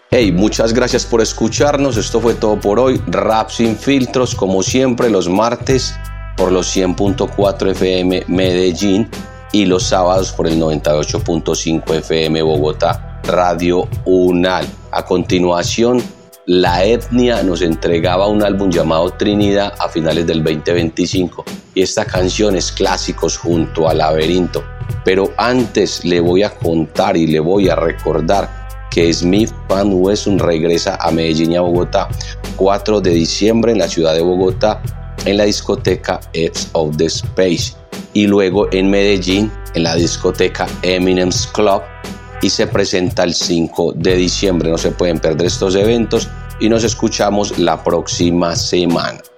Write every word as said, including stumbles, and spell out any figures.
Hey, muchas gracias por escucharnos. Esto fue todo por hoy. Rap sin filtros, como siempre, los martes por los cien punto cuatro F M Medellín y los sábados por el noventa y ocho punto cinco F M Bogotá, Radio Unal. A continuación, La Etnia nos entregaba un álbum llamado Trinidad a finales del veinte veinticinco y esta canción es Clásicos junto a Laberinto. Pero antes le voy a contar y le voy a recordar que Smith Van Wesson regresa a Medellín y a Bogotá cuatro de diciembre en la ciudad de Bogotá en la discoteca Edge of the Space y luego en Medellín en la discoteca Eminem's Club y se presenta el cinco de diciembre. No se pueden perder estos eventos y nos escuchamos la próxima semana.